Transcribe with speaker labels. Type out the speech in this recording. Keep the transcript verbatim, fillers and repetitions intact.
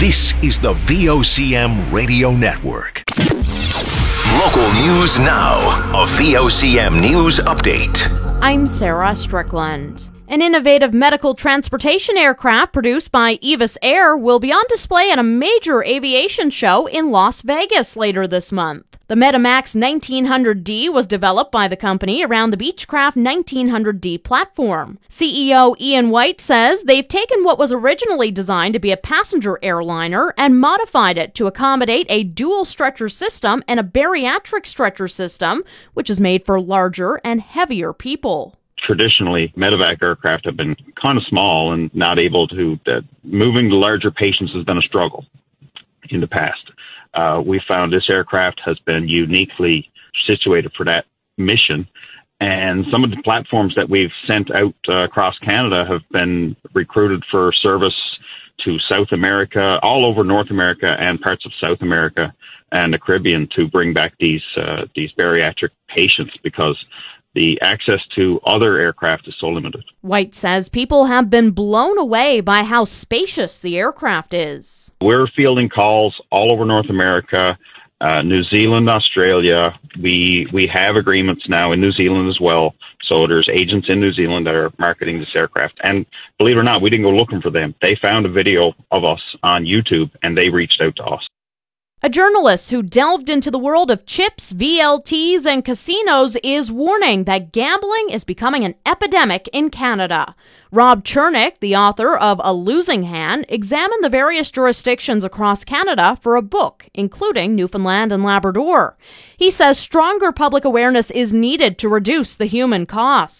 Speaker 1: This is the V O C M Radio Network. Local news now. A V O C M News Update.
Speaker 2: I'm Sarah Strickland. An innovative medical transportation aircraft produced by Evis Air will be on display at a major aviation show in Las Vegas later this month. The Metamax nineteen hundred D was developed by the company around the Beechcraft nineteen hundred D platform. C E O Ian White says they've taken what was originally designed to be a passenger airliner and modified it to accommodate a dual stretcher system and a bariatric stretcher system, which is made for larger and heavier people.
Speaker 3: Traditionally, medevac aircraft have been kind of small and not able to, uh, moving the larger patients has been a struggle in the past. Uh, we found this aircraft has been uniquely situated for that mission. And some of the platforms that we've sent out uh, across Canada have been recruited for service to South America, all over North America and parts of South America and the Caribbean to bring back these uh, these bariatric patients because the access to other aircraft is so limited.
Speaker 2: White says people have been blown away by how spacious the aircraft is.
Speaker 3: We're fielding calls all over North America, uh, New Zealand, Australia. We we have agreements now in New Zealand as well. So there's agents in New Zealand that are marketing this aircraft. And believe it or not, we didn't go looking for them. They found a video of us on YouTube and they reached out to us.
Speaker 2: A journalist who delved into the world of chips, V L Ts, and casinos is warning that gambling is becoming an epidemic in Canada. Rob Chernick, the author of A Losing Hand, examined the various jurisdictions across Canada for a book, including Newfoundland and Labrador. He says stronger public awareness is needed to reduce the human costs.